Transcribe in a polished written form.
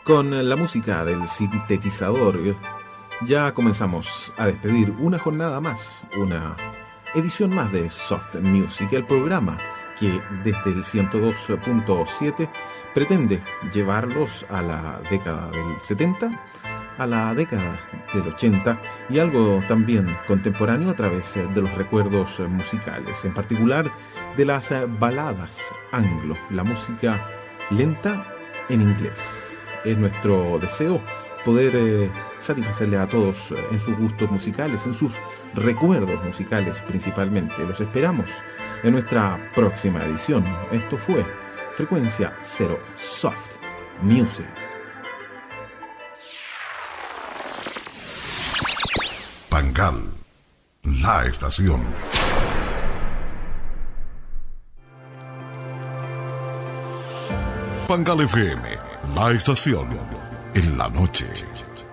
Con la música del sintetizador ya comenzamos a despedir una jornada más, una edición más de Soft Music, el programa que desde el 102.7 pretende llevarlos a la década del 70, a la década del 80 y algo también contemporáneo a través de los recuerdos musicales, en particular de las baladas anglo, la música lenta en inglés. Es nuestro deseo poder satisfacerle a todos en sus gustos musicales, en sus recuerdos musicales principalmente. Los esperamos en nuestra próxima edición. Esto fue Frecuencia Cero Soft Music. Pangal, la estación. Pangal FM, la estación, en la noche.